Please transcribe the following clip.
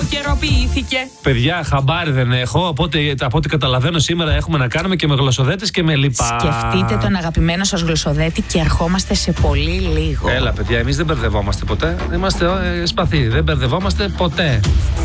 αποκαιροποιήθηκε. Παιδιά, χαμπάρι δεν έχω. Από ό,τι καταλαβαίνω, σήμερα έχουμε να κάνουμε και με γλωσσοδέτες και με λοιπά. Σκεφτείτε τον αγαπημένο σας γλωσσοδέτη και ερχόμαστε σε πολύ λίγο. Έλα, παιδιά, εμείς δεν μπερδευόμαστε ποτέ. Είμαστε σπαθοί. Δεν μπερδευόμαστε ποτέ.